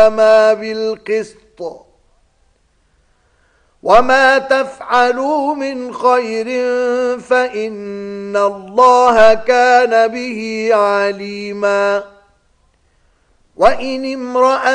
ما بالقسط وما تفعلوا من خير فإن الله كان به عليما وإن امرأة